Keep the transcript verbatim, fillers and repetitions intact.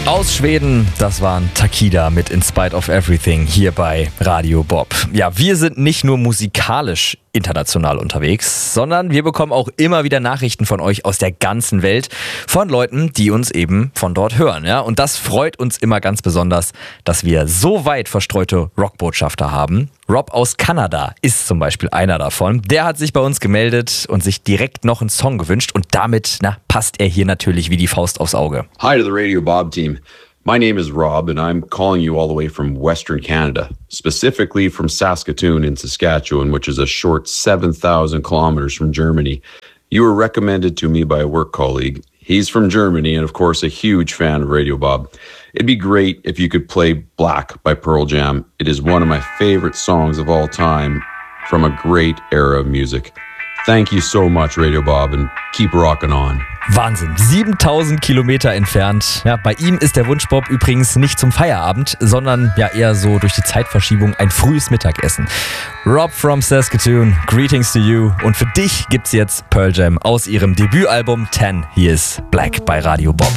Aus Schweden, das waren Takida mit In Spite of Everything hier bei Radio Bob. Ja, wir sind nicht nur musikalisch international unterwegs, sondern wir bekommen auch immer wieder Nachrichten von euch aus der ganzen Welt, von Leuten, die uns eben von dort hören. Ja? Und das freut uns immer ganz besonders, dass wir so weit verstreute Rockbotschafter haben. Rob aus Kanada ist zum Beispiel einer davon. Der hat sich bei uns gemeldet und sich direkt noch einen Song gewünscht und damit na, passt er hier natürlich wie die Faust aufs Auge. Hi to the Radio Bob team. My name is Rob and I'm calling you all the way from Western Canada, specifically from Saskatoon in Saskatchewan, which is a short seven thousand kilometers from Germany. You were recommended to me by a work colleague. He's from Germany and of course a huge fan of Radio Bob. It'd be great if you could play Black by Pearl Jam. It is one of my favorite songs of all time from a great era of music. Thank you so much, Radio Bob, and keep rocking on. Wahnsinn, siebentausend Kilometer entfernt. Ja, bei ihm ist der Wunschbob übrigens nicht zum Feierabend, sondern ja eher so durch die Zeitverschiebung ein frühes Mittagessen. Rob from Saskatoon, greetings to you. Und für dich gibt's jetzt Pearl Jam aus ihrem Debütalbum ten. Hier ist Black bei Radio Bob.